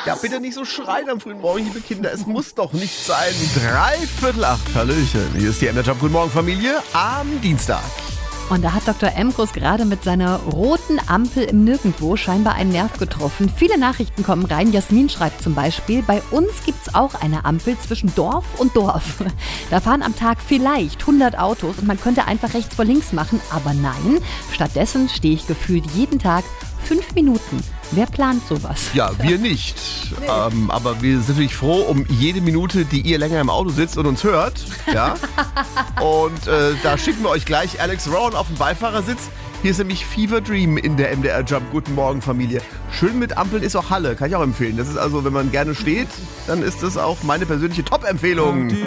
Ja, bitte nicht so schreien am frühen Morgen, liebe Kinder. Es muss doch nicht sein. 7:45. Hallöchen. Hier ist die MDR Job. Guten Morgen, Familie. Am Dienstag. Und da hat Dr. Emkus gerade mit seiner roten Ampel im Nirgendwo scheinbar einen Nerv getroffen. Viele Nachrichten kommen rein. Jasmin schreibt zum Beispiel, bei uns gibt's auch eine Ampel zwischen Dorf und Dorf. Da fahren am Tag vielleicht 100 Autos und man könnte einfach rechts vor links machen. Aber nein, stattdessen stehe ich gefühlt jeden Tag 5 Minuten. Wer plant sowas? Ja, wir nicht. Aber wir sind natürlich froh um jede Minute, die ihr länger im Auto sitzt und uns hört. Ja? Und da schicken wir euch gleich Alex Rowan auf dem Beifahrersitz. Hier ist nämlich Fever Dream in der MDR Jump. Guten Morgen, Familie. Schön mit Ampeln ist auch Halle, kann ich auch empfehlen. Das ist also, wenn man gerne steht, dann ist das auch meine persönliche Top-Empfehlung.